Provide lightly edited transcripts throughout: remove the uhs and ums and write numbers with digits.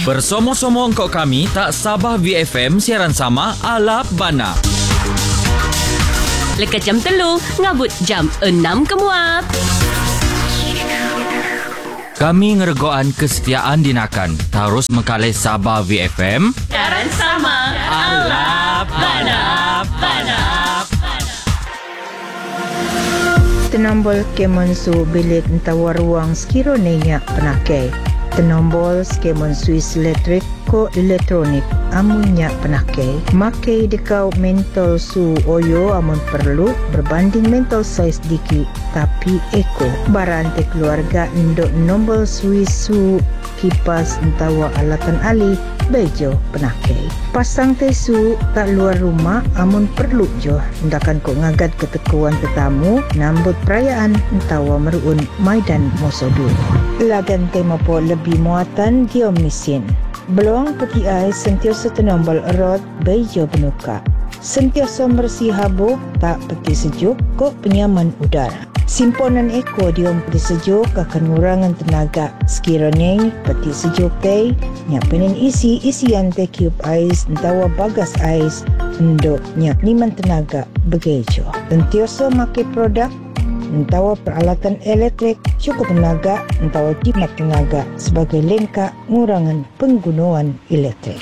Bersomong-somong kok kami tak Sabah VFM siaran sama Alap Bana. Lekat jam 3, ngabut jam 6 kemuat. Kami ngeregoan kesetiaan dinakan. Terus mengkalih Sabah VFM. Siaran sama Alap Bana. Tenombol kemonsu bilik entawar ruang skiro nenya penakai. Tenombol skemon Swiss Electric ko elektronik amunnya penakai. Makai dekau mentol su oyo amun perlu berbanding mentol saiz diki tapi eko. Barante keluarga ndok nombol Swiss su kipas entawa alatan ali bejo penakai. Pasang tesu tak luar rumah amun perlu jo ndakan kok ngagat ketekuan tetamu nambut perayaan entawa meruun maidan mosodu. Lagan tema po lebih muatan geomisin. Beluang peti ai sentioso tenombol erot bejo benuka. Sentioso bersih habuk tak peti sejuk kok penyaman udara. Simponan eko diom peti sejuk akan ngurangan tenaga. Sekiranya peti sejuk teh nyapenin isian teh cube ais entawa bagas ais endok nyak niman tenaga begejo. Sentioso make produk entawa peralatan elektrik cukup tenaga entawa jimat tenaga sebagai lengkap ngurangan penggunaan elektrik.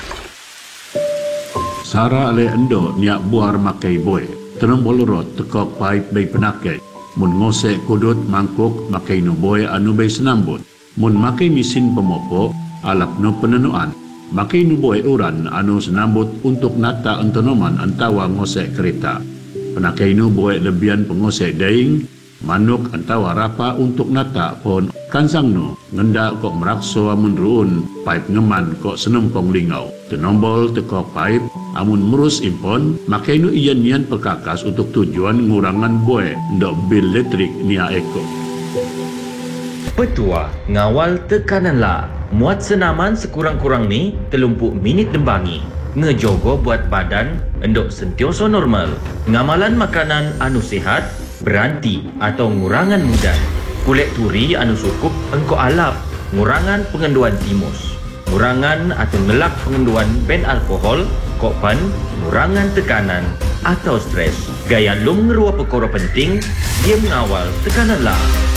Sara ale endo niak buar makai boy. Tenombol rot tekok pipe bay penakai. Mun ngosek kudut mangkuk makai no boy anu bay senambut. Mun makai mesin pemopo alap no penenuan. Makai no boy uran anu senambut untuk nata entonoman antawa ngosek kereta. Penakai no boy lebihan pengosek daing manuk antawa rapa untuk nata pon kansang no ngenda kok merakso amun ruun pipe ngeman kok senempong lingau. Tenombol tekok pipe amun merus impon makai no iyan nian perkakas untuk tujuan ngurangan boy ndok bil listrik nia eko. Petua ngawal tekanan la muat senaman sekurang-kurang ni 30 minit lembangi ngejogo buat badan endok sentioso normal ngamalan makanan anu sihat beranti atau ngurangan mudan kulit turi anu sukup engko alap ngurangan pengenduan timus ngurangan atau ngelak pengenduan ben alkohol kokpan ngurangan tekanan atau stres gaya lum ngerua perkara penting dia mengawal tekanan lah.